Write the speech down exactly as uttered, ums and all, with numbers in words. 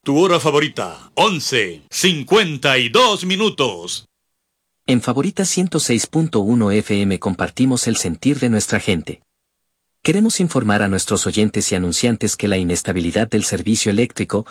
Tu hora favorita, once, cincuenta y dos minutos. En Favorita ciento seis punto uno F M compartimos el sentir de nuestra gente. Queremos informar a nuestros oyentes y anunciantes que la inestabilidad del servicio eléctrico